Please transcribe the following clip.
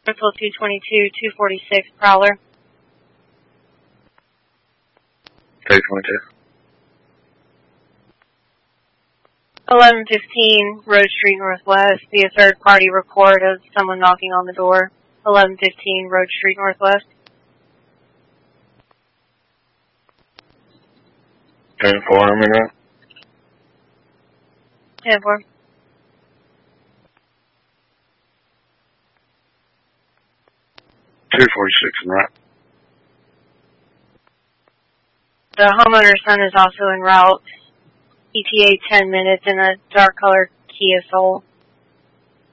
Bristol 222, 246, Prowler. 222. 1115 Road Street Northwest. Be a third-party report of someone knocking on the door. 1115 Road Street Northwest. 10-4, I'm in. 10-4. .246 en route. The homeowner's son is also en route. ETA 10 minutes in a dark-colored Kia Soul.